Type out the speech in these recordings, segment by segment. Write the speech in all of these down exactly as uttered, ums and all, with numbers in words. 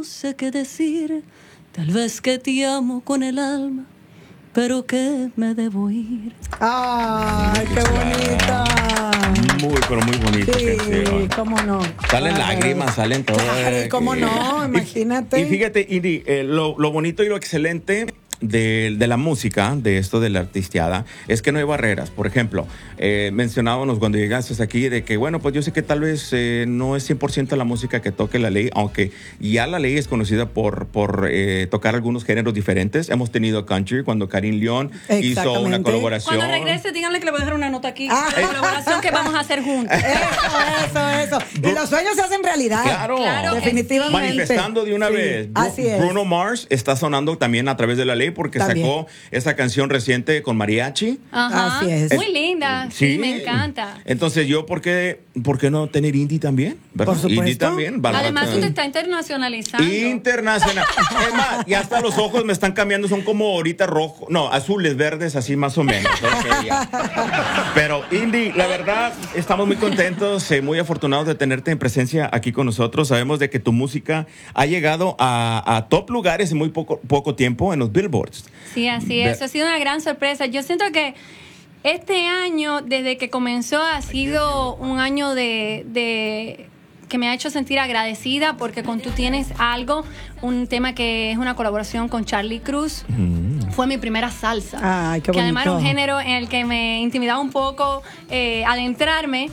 no sé qué decir. Tal vez que te amo con el alma, pero que me debo ir. ¡Ay, qué bonita! Muy, pero muy bonita Sí, canción. cómo no. Salen Ay, lágrimas, salen todo. Ay, cómo no, imagínate. Y, y fíjate, Indy, eh, lo, lo bonito y lo excelente de, de la música, de esto de la artisteada, es que no hay barreras. Por ejemplo, eh, mencionábamos cuando llegaste aquí de que, bueno, pues yo sé que tal vez eh, no es cien por ciento la música que toque la ley, aunque ya la ley es conocida por, por eh, tocar algunos géneros diferentes. Hemos tenido country cuando Karim León hizo una colaboración. Cuando regrese, díganle que le voy a dejar una nota aquí. Ah. La colaboración que vamos a hacer juntos. Eso, eso, eso. Y los sueños se hacen realidad. Claro, Claro, definitivamente. manifestando de una Sí, vez. Bru- así es. Bruno Mars está sonando también a través de la ley porque También. sacó esa canción reciente con mariachi. Ajá. Así es. Muy linda. Sí, me encanta. Entonces yo, ¿por qué, por qué no tener indie también? ¿Verdad? Por supuesto. Indie también. ¿verdad? Además, tú te estás internacionalizando. Internacional. Es más, y hasta los ojos me están cambiando, son como ahorita rojo, no, azules, verdes, así más o menos. Ok, ya. Pero Indy, la verdad, estamos muy contentos, eh, muy afortunados de tenerte en presencia aquí con nosotros. Sabemos de que tu música ha llegado a, a top lugares en muy poco, poco tiempo en los billboards. Sí, así es. Eso ha sido una gran sorpresa. Yo siento que este año, desde que comenzó, ha sido un año de, de que me ha hecho sentir agradecida porque con Tú Tienes Algo, un tema que es una colaboración con Charlie Cruz, mm. fue mi primera salsa. Ay, qué bonito. Que además era un género en el que me intimidaba un poco eh, adentrarme.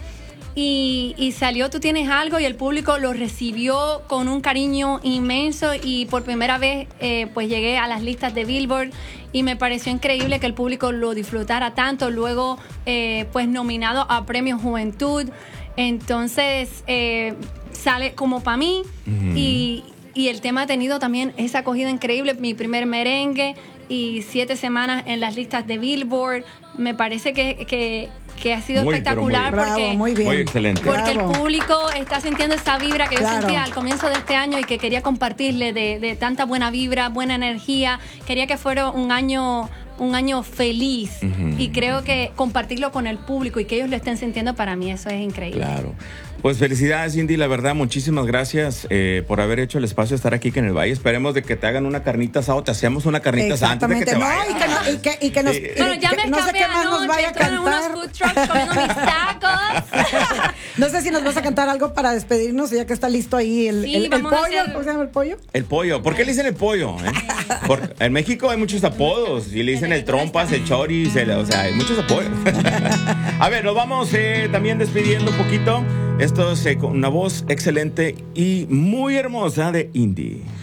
Y, y salió Tú Tienes Algo y el público lo recibió con un cariño inmenso y por primera vez eh, pues llegué a las listas de Billboard y me pareció increíble que el público lo disfrutara tanto. Luego eh, pues nominado a Premio Juventud, entonces eh, sale como para mí mm. y, y el tema ha tenido también esa acogida increíble. Mi primer merengue y siete semanas en las listas de Billboard. Me parece que, que, que ha sido muy, espectacular muy, porque, bravo, muy, bien. muy excelente. porque Bravo. el público está sintiendo esa vibra que Claro. yo sentía al comienzo de este año y que quería compartirle de, de tanta buena vibra, buena energía. Quería que fuera un año un año feliz uh-huh. y creo que compartirlo con el público y que ellos lo estén sintiendo, para mí eso es increíble. Claro. Pues felicidades, Indy, la verdad, muchísimas gracias eh, por haber hecho el espacio de estar aquí en el Valle. Esperemos de que te hagan una carnita asada o te hacemos una carnita asada antes de que te no, vayas. Y que, no, y que, y que nos, Sí. y Bueno, ya que, me no sé escapé qué más nos anoche, vaya a estoy en unos cantar. food trucks comiendo mis tacos. No sé si nos vas a cantar algo para despedirnos, ya que está listo ahí el, Sí, el, el vamos a pollo. hacer- ¿Cómo se llama el pollo? El pollo. ¿Por qué le dicen el pollo? eh? Porque en México hay muchos apodos. Y le dicen el trompas, el choris, el, o sea, hay muchos apodos. A ver, nos vamos eh, también despidiendo un poquito. Esto es eh, con una voz excelente y muy hermosa de Indy.